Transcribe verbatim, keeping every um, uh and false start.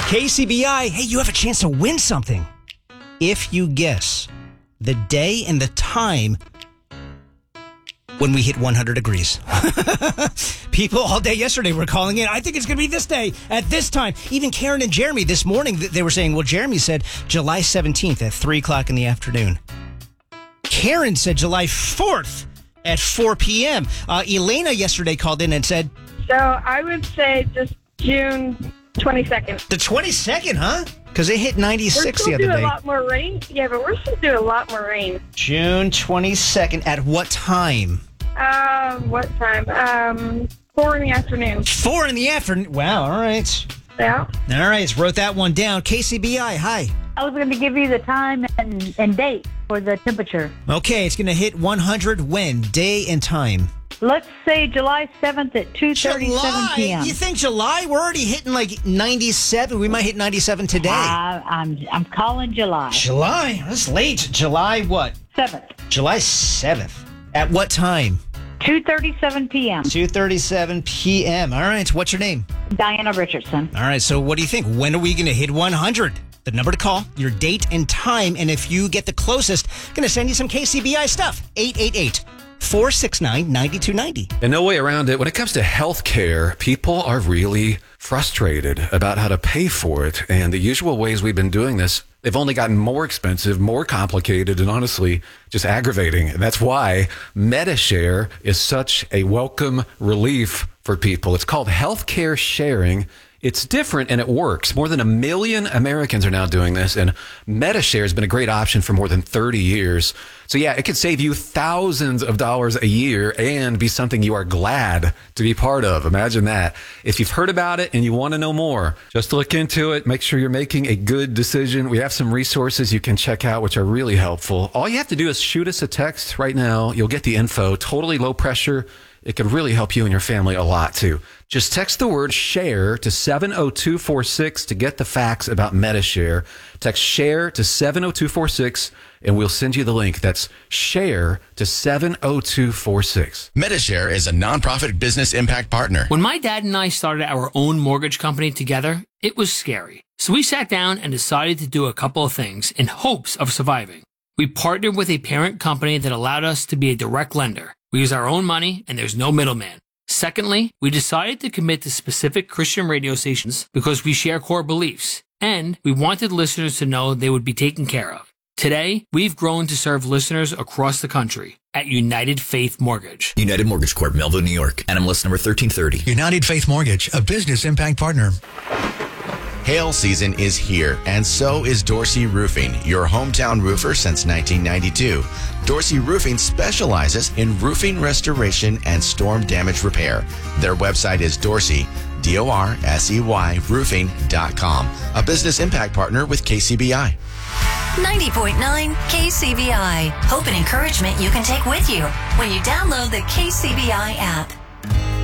K C B I, hey, you have a chance to win something if you guess the day and the time when we hit one hundred degrees. People all day yesterday were calling in. I think it's going to be this day at this time. Even Karen and Jeremy this morning, they were saying, well, Jeremy said July seventeenth at three o'clock in the afternoon. Karen said July fourth at four p.m. Uh, Elena yesterday called in and said... So I would say just June twenty-second. The twenty-second, huh? Because it hit ninety-six the other day. We're still doing a lot more rain. Yeah, but we're still doing a lot more rain. June twenty-second. At what time? Um, what time? Um, four in the afternoon. Four in the afternoon. Wow, all right. Yeah. All right, wrote that one down. K C B I, hi. I was going to give you the time and, and date for the temperature. Okay, it's going to hit one hundred when? Day and time. Let's say July seventh at two thirty-seven p.m. You think July? We're already hitting like ninety-seven. We might hit ninety-seven today. Uh, I'm I'm calling July. July? That's late. July what? seventh. July seventh. At what time? two thirty-seven p.m. two thirty-seven p.m. All right. What's your name? Diana Richardson. All right. So what do you think? When are we going to hit one hundred? The number to call, your date and time, and if you get the closest, going to send you some K C B I stuff. eight eight eight, four six nine, nine two nine zero. And no way around it. When it comes to healthcare, people are really frustrated about how to pay for it. And the usual ways we've been doing this, they've only gotten more expensive, more complicated, and honestly, just aggravating. And that's why Medi-Share is such a welcome relief for people. It's called healthcare sharing. It's different and it works. More than a million Americans are now doing this, and Medi-Share has been a great option for more than thirty years. So yeah, it could save you thousands of dollars a year and be something you are glad to be part of. Imagine that. If you've heard about it and you want to know more, just look into it. Make sure you're making a good decision. We have some resources you can check out, which are really helpful. All you have to do is shoot us a text right now. You'll get the info. Totally low pressure. It could really help you and your family a lot, too. Just text the word SHARE to seven oh two four six to get the facts about Medi-Share. Text SHARE to seven oh two four six, and we'll send you the link. That's SHARE to seven oh two four six. Medi-Share is a nonprofit business impact partner. When my dad and I started our own mortgage company together, it was scary. So we sat down and decided to do a couple of things in hopes of surviving. We partnered with a parent company that allowed us to be a direct lender. We use our own money, and there's no middleman. Secondly, we decided to commit to specific Christian radio stations because we share core beliefs, and we wanted listeners to know they would be taken care of. Today, we've grown to serve listeners across the country at United Faith Mortgage. United Mortgage Corp, Melville, New York. N M L S number thirteen thirty. United Faith Mortgage, a business impact partner. Hail season is here, and so is Dorsey Roofing, your hometown roofer since nineteen ninety-two. Dorsey Roofing specializes in roofing restoration and storm damage repair. Their website is Dorsey, D O R S E Y, roofing dot com, a business impact partner with K C B I. ninety point nine K C B I. Hope and encouragement you can take with you when you download the K C B I app.